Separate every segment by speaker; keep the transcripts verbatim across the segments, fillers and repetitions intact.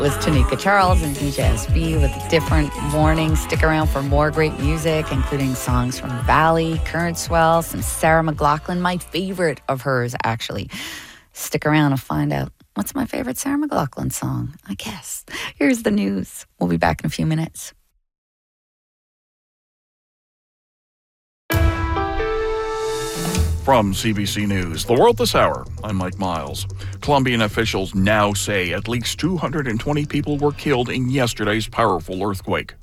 Speaker 1: Was Tanika Charles and D J S B with different warnings. Stick around for more great music, including songs from Valley, Current Swell, some Sarah McLachlan, my favorite of hers, actually. Stick around and find out what's my favorite Sarah McLachlan song, I guess. Here's the news. We'll be back in a few minutes.
Speaker 2: From C B C News, The World This Hour, I'm Mike Miles. Colombian officials now say at least two hundred twenty people were killed in yesterday's powerful earthquake.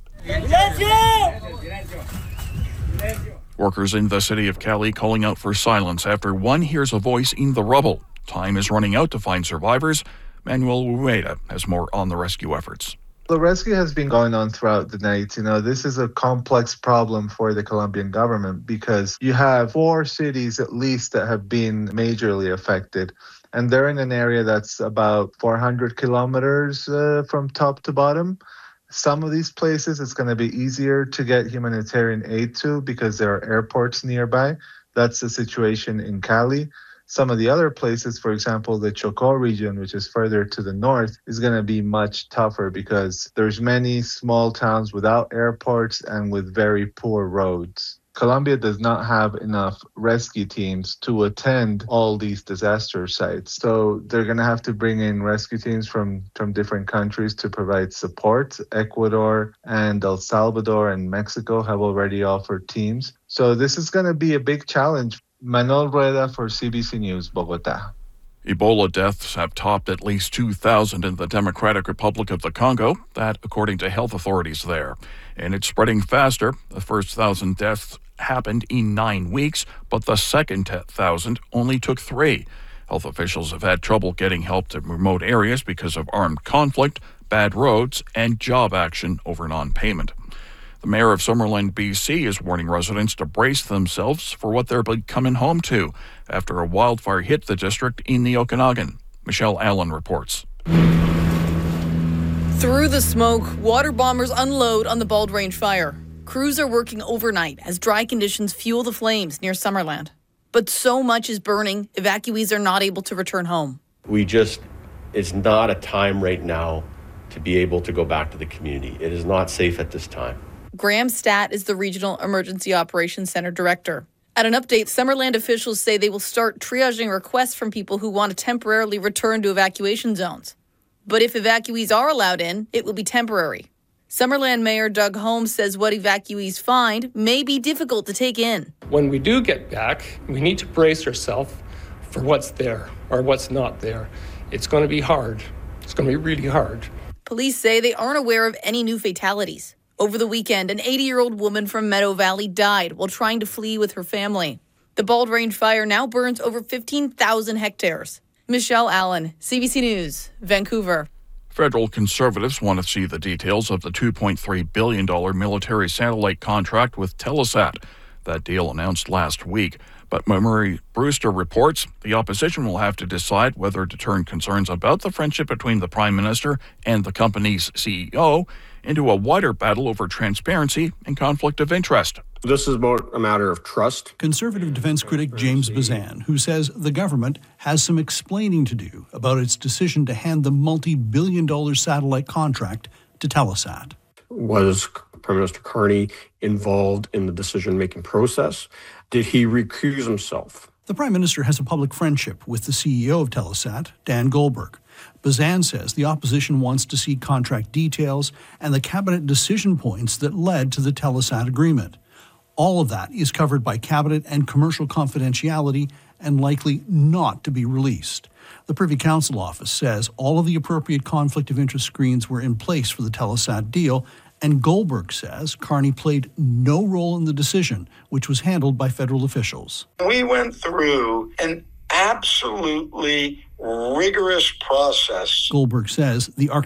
Speaker 2: Workers in the city of Cali calling out for silence after one hears a voice in the rubble. Time is running out to find survivors. Manuel Ueda has more on the rescue efforts.
Speaker 3: The rescue has been going on throughout the night. You know, this is a complex problem for the Colombian government because you have four cities at least that have been majorly affected. And they're in an area that's about four hundred kilometers uh, from top to bottom. Some of these places it's going to be easier to get humanitarian aid to because there are airports nearby. That's the situation in Cali. Some of the other places, for example, the Chocó region, which is further to the north, is going to be much tougher because there's many small towns without airports and with very poor roads. Colombia does not have enough rescue teams to attend all these disaster sites. So they're going to have to bring in rescue teams from, from different countries to provide support. Ecuador and El Salvador and Mexico have already offered teams. So this is going to be a big challenge. Manuel Rueda for C B C News, Bogotá.
Speaker 2: Ebola deaths have topped at least two thousand in the Democratic Republic of the Congo, that according to health authorities there. And it's spreading faster. The first one thousand deaths happened in nine weeks, but the second one thousand only took three. Health officials have had trouble getting help to remote areas because of armed conflict, bad roads, and job action over non-payment. The mayor of Summerlin, B C is warning residents to brace themselves for what they're coming home to after a wildfire hit the district in the Okanagan. Michelle Allen reports.
Speaker 4: Through the smoke, water bombers unload on the Bald Range fire. Crews are working overnight as dry conditions fuel the flames near Summerland. But so much is burning, evacuees are not able to return home.
Speaker 5: We just, it's not a time right now to be able to go back to the community. It is not safe at this time.
Speaker 4: Graham Statt is the Regional Emergency Operations Center Director. At an update, Summerland officials say they will start triaging requests from people who want to temporarily return to evacuation zones. But if evacuees are allowed in, it will be temporary. Summerland Mayor Doug Holmes says what evacuees find may be difficult to take in.
Speaker 6: When we do get back, we need to brace ourselves for what's there or what's not there. It's going to be hard. It's going to be really hard.
Speaker 4: Police say they aren't aware of any new fatalities. Over the weekend, an eighty-year-old woman from Meadow Valley died while trying to flee with her family. The Bald Range fire now burns over fifteen thousand hectares. Michelle Allen, C B C News, Vancouver.
Speaker 2: Federal conservatives want to see the details of the two point three billion dollars military satellite contract with Telesat. That deal announced last week. But Murray Brewster reports the opposition will have to decide whether to turn concerns about the friendship between the Prime Minister and the company's C E O into a wider battle over transparency and conflict of interest.
Speaker 7: This is more a matter of trust.
Speaker 8: Conservative defense critic James Bazan, who says the government has some explaining to do about its decision to hand the multi-billion dollar satellite contract to Telesat.
Speaker 7: Was Prime Minister Carney involved in the decision-making process? Did he recuse himself?
Speaker 8: The Prime Minister has a public friendship with the C E O of Telesat, Dan Goldberg. Bazan says the opposition wants to see contract details and the cabinet decision points that led to the Telesat agreement. All of that is covered by cabinet and commercial confidentiality and likely not to be released. The Privy Council office says all of the appropriate conflict of interest screens were in place for the Telesat deal, and Goldberg says Carney played no role in the decision, which was handled by federal officials.
Speaker 9: We went through an absolutely rigorous process.
Speaker 8: Goldberg says the